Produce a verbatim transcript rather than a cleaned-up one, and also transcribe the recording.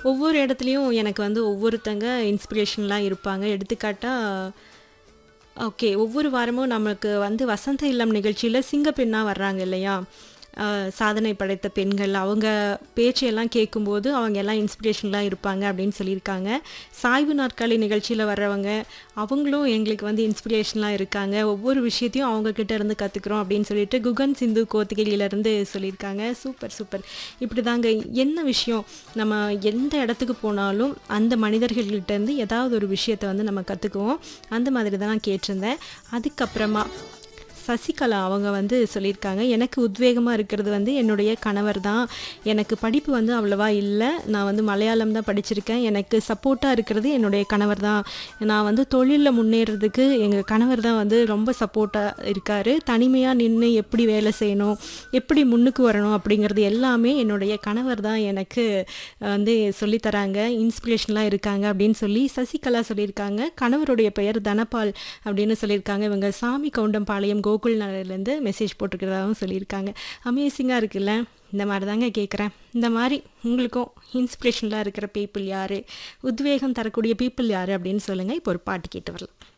ஒவ்வொரு இடத்துலயும் எனக்கு வந்து ஒவ்வொருத்தங்க இன்ஸ்பிரேஷன்லாம் இருப்பாங்க. எடுத்துக்காட்டா ஓகே. ஒவ்வொரு வாரமும் நமக்கு வந்து வசந்த இல்லம் நிகழ்ச்சியில சிங்கப்பெண்ணா வர்றாங்க இல்லையா? அ சாதனை படைத்த பெண்கள். அவங்க பேச்சையெல்லாம் கேட்கும்போது, அவங்க எல்லாம் இன்ஸ்பிரேஷனலா இருப்பாங்க அப்படின்னு சொல்லியிருக்காங்க. சாய்வு நாற்காலி நிகழ்ச்சியில வர்றவங்க, அவங்களும் எங்களுக்கு வந்து இன்ஸ்பிரேஷனலா இருக்காங்க. ஒவ்வொரு விஷயத்தையும் அவங்க கிட்ட இருந்து கத்துக்கிறோம் அப்படின்னு சொல்லிட்டு குகன் சிந்து கோத்தகிரியிலருந்து சொல்லியிருக்காங்க. Super, super. இப்படிதாங்க என்ன விஷயம், நம்ம எந்த இடத்துக்கு போனாலும் அந்த மனிதர்கள்கிட்ட இருந்து ஏதாவது ஒரு விஷயத்த வந்து நம்ம கத்துக்குவோம். அந்த மாதிரி தான் நான் கேட்டிருந்தேன். அதுக்கப்புறமா சசிகலா அவங்க வந்து சொல்லியிருக்காங்க, எனக்கு உத்வேகமா இருக்கிறது வந்து என்னுடைய கணவர் தான். எனக்கு படிப்பு வந்து அவ்வளவா இல்ல. நான் வந்து மலையாளம் தான் படிச்சிருக்கேன். எனக்கு சப்போர்ட்டா இருக்கிறது என்னுடைய கணவர் தான். நான் வந்து தொழில்ல முன்னேறதுக்கு எங்க கணவர் தான் வந்து ரொம்ப சப்போர்ட்டா இருக்காரு. தனிமையா நின்னு எப்படி வேலை செய்யணும், எப்படி முன்னுக்கு வரணும் அப்படிங்கிறது எல்லாமே என்னுடைய கணவர் தான் எனக்கு வந்து சொல்லி தராங்க. இன்ஸ்பிரேஷனலா இருக்காங்க அப்படின்னு சொல்லி சசிகலா சொல்லியிருக்காங்க. கணவருடைய பெயர் தனபால் அப்படின்னு சொல்லியிருக்காங்க. இவங்க சாமி கவுண்டம்பாளையம் கோகுல் நகர்லேருந்து மெசேஜ் போட்டுக்கிறதாகவும் சொல்லியிருக்காங்க. அமேசிங்காக இருக்குல்ல. இந்த மாதிரி தாங்க கேட்குறேன். இந்த மாதிரி உங்களுக்கும் இன்ஸ்பிரேஷனலாக இருக்கிற பீப்புள் யார், உத்வேகம் தரக்கூடிய பீப்புள் யார் அப்படின்னு சொல்லுங்கள். இப்போ ஒரு பாட்டு கேட்டு வரலாம்.